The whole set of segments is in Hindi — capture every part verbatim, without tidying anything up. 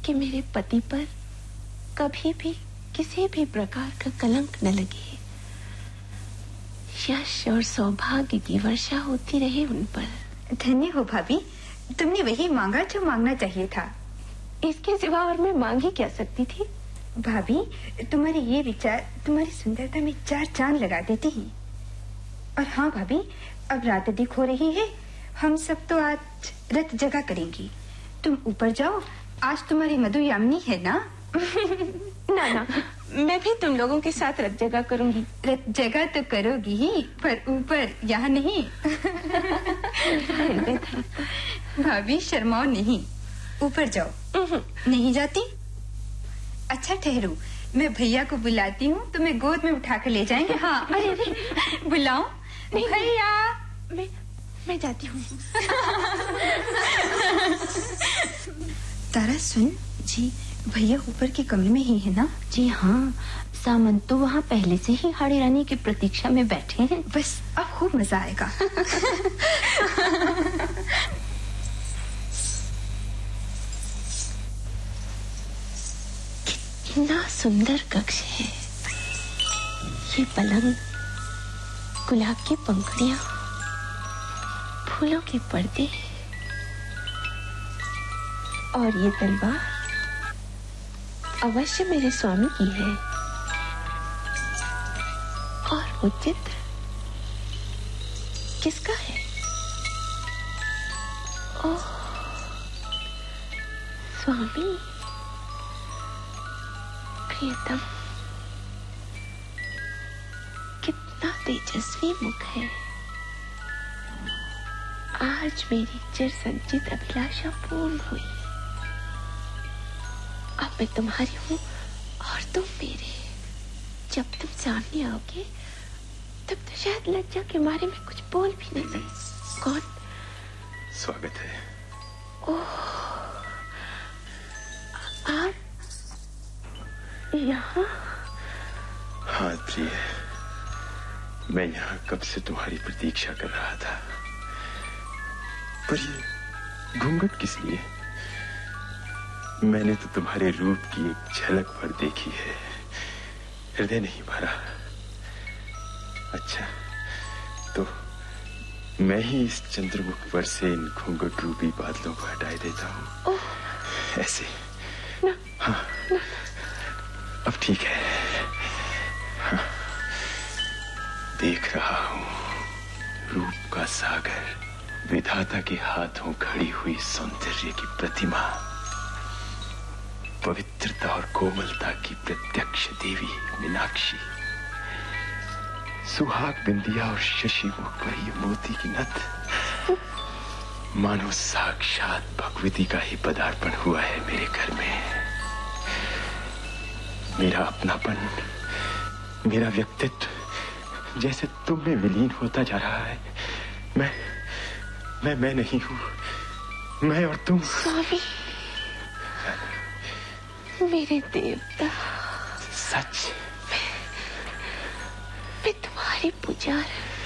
कि मेरे पति पर कभी भी किसी भी प्रकार का कलंक न लगे, यश और सौभाग्य की वर्षा होती रहे उन पर। धन्य हो भाभी, तुमने वही मांगा जो मांगना चाहिए था। इसके सिवा और मैं मांग ही क्या सकती थी? भाभी, तुम्हारे ये विचार तुम्हारी सुंदरता में चार चांद लगा देते हैं। और हाँ भाभी, अब रात अधिक हो रही है, हम सब तो आज रथ जगा करेंगी। तुम ऊपर जाओ, आज तुम्हारी मधु यामिनी है ना? ना ना, मैं भी तुम लोगों के साथ रथ जगा करूंगी। रथ जगा तो करोगी ही, पर ऊपर यहाँ नहीं। भाभी शर्माओ नहीं, ऊपर जाओ। नहीं जाती? अच्छा ठहरू, मैं भैया को बुलाती हूँ, तुम्हें गोद में उठा कर ले जाएंगे। हाँ अरे अरे बुलाओ भैया। मैं मैं जाती हूँ। तारा सुन जी, भैया ऊपर के कमरे में ही है ना? जी हाँ, सामंत तो वहाँ पहले से ही हाड़ी रानी की प्रतीक्षा में बैठे हैं। बस अब खूब मजा आएगा। कितना सुंदर कक्ष है ये। पलंग, गुलाब की पंखुड़ियाँ, फूलों के पर्दे और ये तलवार अवश्य मेरे स्वामी की है। और वो चित्र किसका है? ओह, स्वामी, प्रियतम, कितना तेजस्वी मुख है। आज मेरी चिर संचित अभिलाषा पूर्ण हुई। अब मैं तुम्हारी हूँ और तुम मेरे। जब तुम सामने आओगे तब तो शायद लज्जा के मारे में कुछ बोल भी नहीं सकती। कौन? स्वागत है। ओह, आप यहाँ? हाँ प्रिय, मैं यहाँ कब से तुम्हारी प्रतीक्षा कर रहा था। पर ये घूंघट किस लिए? मैंने तो तुम्हारे रूप की एक झलक भर देखी है, हृदय नहीं भरा। अच्छा, तो मैं ही इस चंद्रमुख पर से इन घूंघट रूपी बादलों को हटाए देता हूँ। ऐसे ना, हाँ ना, अब ठीक है। हाँ, देख रहा हूँ रूप का सागर, विधाता के हाथों खड़ी हुई सौंदर्य की प्रतिमा, पवित्रता और कोमलता की प्रत्यक्ष देवी मीनाक्षी, सुहाग बिंदिया और शशि मुख पर ये मोती की नथ, मानो साक्षात भगवती का ही पदार्पण हुआ है मेरे घर में। मेरा अपनापन, मेरा व्यक्तित्व जैसे तुम में विलीन होता जा रहा है। मैं मैं मैं नहीं हूँ, मैं और तुम। स्वामी, मेरे देवता, सच मैं तुम्हारी पुजार।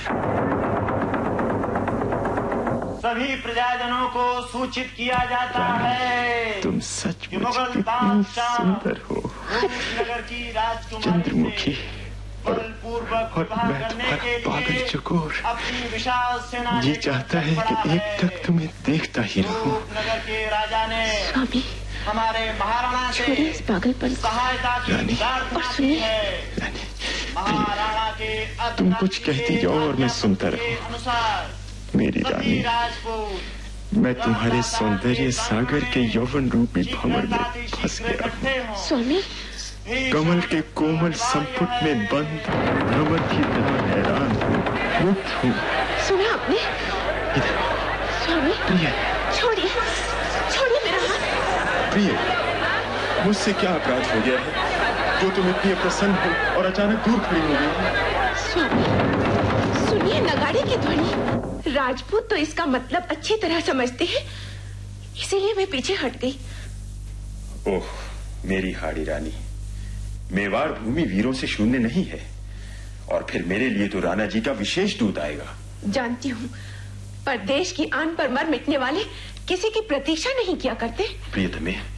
सभी प्रजाजनों को सूचित किया जाता है, तुम सचमुच कितनी सुंदर हो, नगर की राजकुमारी चंद्रमुखी, और, और मैं करने तुम्हारा के पागल लिए चकोर अपनी विशाल सेना जी चाहता है कि एक टक तुम्हें देखता ही रहूं। नगर के राजा ने स्वामी, हमारे महाराणा से छोड़िए इस पागलपन को। सहायता की रानी, प्रार्थना और की सुनिए, है। रानी, महाराणा के तुम कुछ कहती जाओ और मैं सुनता रहूं। अनुसार मेरी रानी, राजपूत मैं तुम्हारे सौंदर्य सागर के यौवन रूपी भंवर में फंस गया हूँ। स्वामी, कमल के कोमल संपुट में बंद भंवर की तरह हैरान हूँ, मुक्त हूँ। सुना आपने? इधर स्वामी, प्रिय, छोड़िए, छोड़िए मेरा हाथ। प्रिय, मुझसे क्या अपराध हो गया है जो तुम इतनी प्रसन्न हो और अचानक दूर खड़ी हो गई हो? स्वामी, सुनिए नगाड़े की ध्वनि। राजपूत तो इसका मतलब अच्छी तरह समझते हैं, इसीलिए मैं पीछे हट गई। ओह मेरी हाड़ी रानी, मेवाड़ भूमि वीरों से शून्य नहीं है, और फिर मेरे लिए तो राणा जी का विशेष दूत आएगा। जानती हूँ, पर देश की आन पर मर मिटने वाले किसी की प्रतीक्षा नहीं किया करते। प्रियतमे,